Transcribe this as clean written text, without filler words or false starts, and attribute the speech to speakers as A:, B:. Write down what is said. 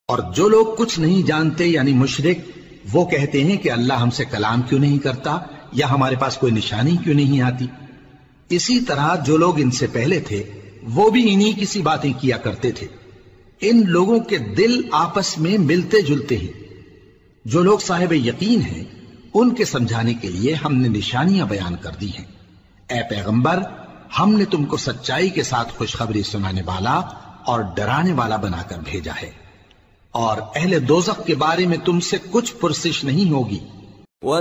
A: और जो लोग कुछ नहीं जानते यानी मुशरिक, वो कहते हैं कि अल्लाह हमसे कलाम क्यों नहीं करता या हमारे पास कोई निशानी क्यों नहीं आती। इसी तरह जो लोग इनसे पहले थे वो भी इन्हीं की सी बातें किया करते थे। इन लोगों के दिल आपस में मिलते जुलते हैं। जो लोग साहिब यकीन हैं उनके समझाने के लिए हमने निशानियां बयान कर दी हैं। ए पैगंबर, हमने तुमको सच्चाई के साथ खुशखबरी सुनाने वाला और डराने वाला बनाकर भेजा है। और अहले दोज़ख के बारे में तुमसे कुछ पुरसिश नहीं होगी।